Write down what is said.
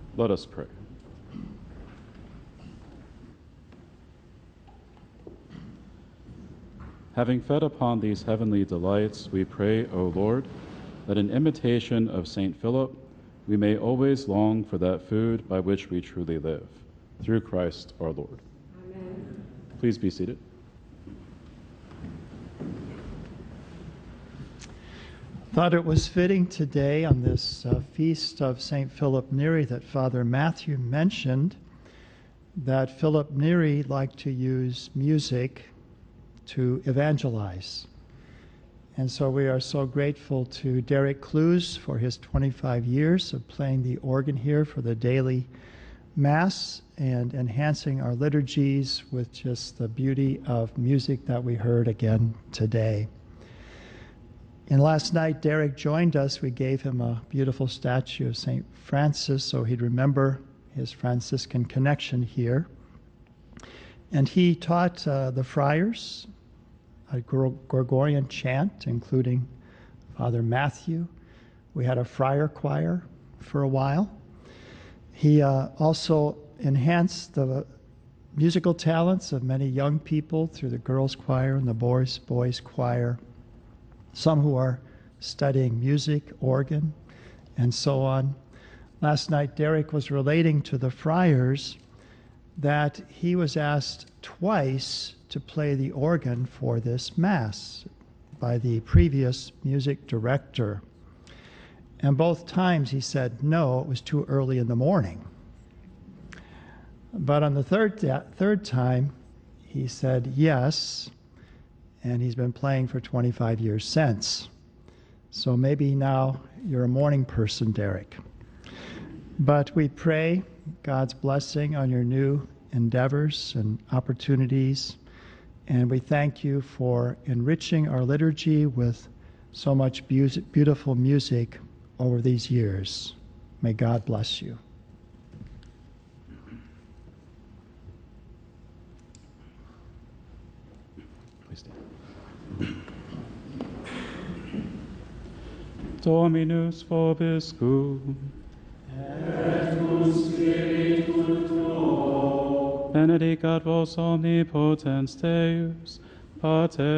Let us pray. Having fed upon these heavenly delights, we pray, O Lord, that in imitation of St. Philip, we may always long for that food by which we truly live. Through Christ our Lord. Amen. Please be seated. Thought it was fitting today on this feast of St. Philip Neri that Father Matthew mentioned that Philip Neri liked to use music to evangelize. And so we are so grateful to Derek Clues for his 25 years of playing the organ here for the daily Mass and enhancing our liturgies with just the beauty of music that we heard again today. And last night, Derek joined us. We gave him a beautiful statue of St. Francis so he'd remember his Franciscan connection here. And he taught the friars a Gregorian chant, including Father Matthew. We had a friar choir for a while. He also enhanced the musical talents of many young people through the girls' choir and the boys' choir, some who are studying music, organ, and so on. Last night, Derek was relating to the friars that he was asked twice to play the organ for this Mass by the previous music director. And both times he said no, it was too early in the morning. But on the third time, he said yes, and he's been playing for 25 years since. So maybe now you're a morning person, Derek. But we pray God's blessing on your new endeavors and opportunities. And we thank you for enriching our liturgy with so much beautiful music over these years. May God bless you. Please stand. Dominus vobiscum. Et cum spiritu tuo. Benedicat vos omnipotens Deus, Pater